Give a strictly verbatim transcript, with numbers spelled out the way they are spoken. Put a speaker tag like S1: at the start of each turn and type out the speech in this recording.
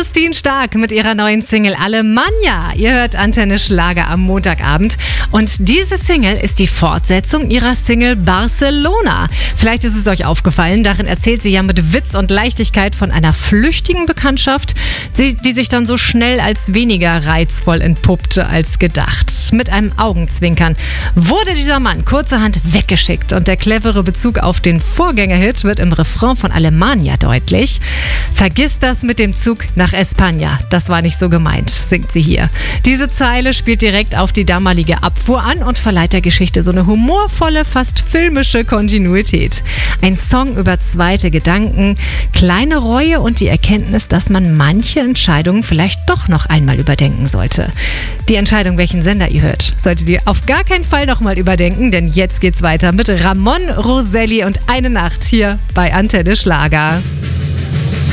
S1: Christine Stark mit ihrer neuen Single Alemannia. Ihr hört Antenne Schlager am Montagabend. Und diese Single ist die Fortsetzung ihrer Single Barcelona. Vielleicht ist es euch aufgefallen, darin erzählt sie ja mit Witz und Leichtigkeit von einer flüchtigen Bekanntschaft, die sich dann so schnell als weniger reizvoll entpuppte als gedacht. Mit einem Augenzwinkern wurde dieser Mann kurzerhand weggeschickt und der clevere Bezug auf den Vorgängerhit wird im Refrain von Alemannia deutlich. Vergiss das mit dem Zug nach España. Das war nicht so gemeint, singt sie hier. Diese Zeile spielt direkt auf die damalige Abfuhr an und verleiht der Geschichte so eine humorvolle, fast filmische Kontinuität. Ein Song über zweite Gedanken, kleine Reue und die Erkenntnis, dass man manche Entscheidungen vielleicht doch noch einmal überdenken sollte. Die Entscheidung, welchen Sender ihr hört, solltet ihr auf gar keinen Fall noch mal überdenken, denn jetzt geht's weiter mit Ramon Roselli und Eine Nacht hier bei Antenne Schlager.